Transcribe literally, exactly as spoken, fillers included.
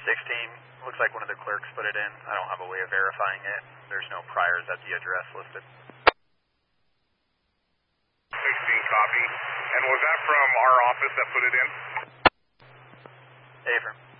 sixteen, looks like one of the clerks put it in. I don't have a way of verifying it. There's no priors at the address listed. sixteen, copy. And was that from our office that put it in? Affirm.